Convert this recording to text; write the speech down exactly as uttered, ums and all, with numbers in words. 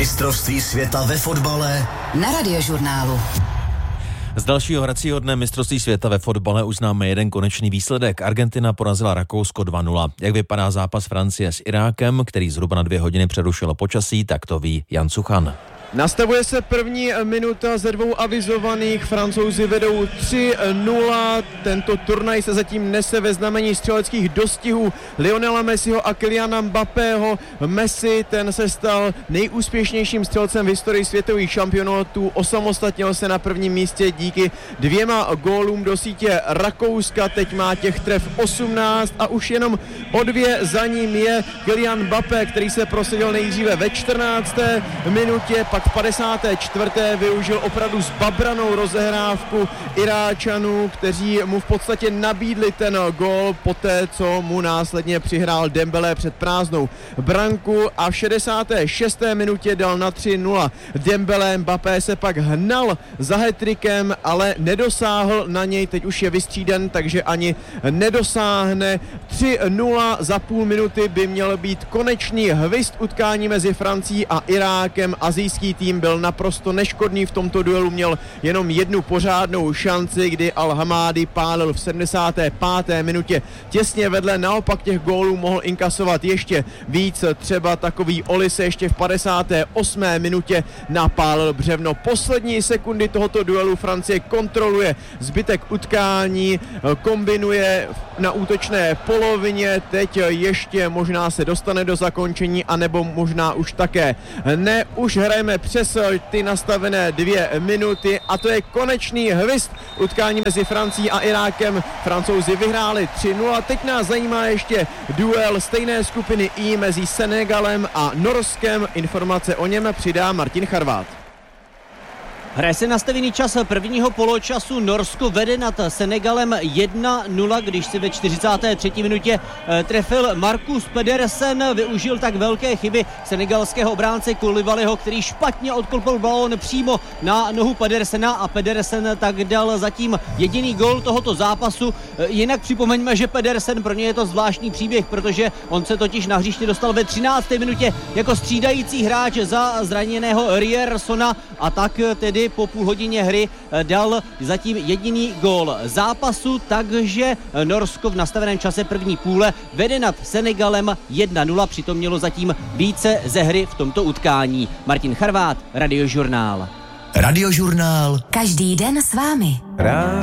Mistrovství světa ve fotbale na Radiožurnálu. Z dalšího hracího dne mistrovství světa ve fotbale už známe jeden konečný výsledek. Argentina porazila Rakousko dva nula. Jak vypadá zápas Francie s Irákem, který zhruba na dvě hodiny přerušilo počasí, tak to ví Jan Suchan. Nastavuje se první minuta ze dvou avizovaných. Francouzi vedou tři nula. Tento turnaj se zatím nese ve znamení střeleckých dostihů Lionela Messiho a Kyliana Mbappého. Messi, ten se stal nejúspěšnějším střelcem v historii světových šampionátů. Osamostatnil se na prvním místě díky dvěma gólům do sítě Rakouska. Teď má těch tref osmnáct a už jenom o dvě za ním je Kylian Mbappé, který se prosadil nejdříve ve čtrnácté minutě, pak v padesáté čtvrté využil opravdu zbabranou rozehrávku Iráčanů, kteří mu v podstatě nabídli ten gól poté, co mu následně přihrál Dembélé před prázdnou branku a v šedesáté šesté minutě dal na tři nula Dembélé. Mbappé se pak hnal za hat-trickem, ale nedosáhl na něj, teď už je vystříden, takže ani nedosáhne. tři nula za půl minuty by měl být konečný hvist utkání mezi Francií a Irákem. Asijský tým byl naprosto neškodný v tomto duelu, měl jenom jednu pořádnou šanci, kdy Al-Hamadi pálil v sedmdesáté páté minutě těsně vedle, naopak těch gólů mohl inkasovat ještě víc, třeba takový Olise ještě v padesáté osmé minutě napálil břevno. Poslední sekundy tohoto duelu Francie kontroluje zbytek utkání, kombinuje na útočné polovině, teď ještě možná se dostane do zakončení, anebo možná už také ne, už hrajeme přes ty nastavené dvě minuty a to je konečný hvist utkání mezi Francií a Irákem. Francouzi vyhráli tři nula, teď nás zajímá ještě duel stejné skupiny I mezi Senegalem a Norskem. Informace o něm přidá Martin Charvát. Hraje se nastavený čas prvního poločasu. Norsko vede nad Senegalem jedna nula, když si ve čtyřicáté třetí minutě trefil Marcus Pedersen. Využil tak velké chyby senegalského obránce Koulibalyho, který špatně odkopl balón přímo na nohu Pedersena a Pedersen tak dal zatím jediný gól tohoto zápasu. Jinak připomeňme, že Pedersen, pro ně je to zvláštní příběh, protože on se totiž na hřiště dostal ve třinácté minutě jako střídající hráč za zraněného Riersona a tak tedy po půl hodině hry dal zatím jediný gól zápasu, takže Norsko v nastaveném čase první půle vede nad Senegalem jedna nula, přitom mělo zatím více ze hry v tomto utkání. Martin Charvát, Radiožurnál. Radiožurnál. Každý den s vámi. Rád.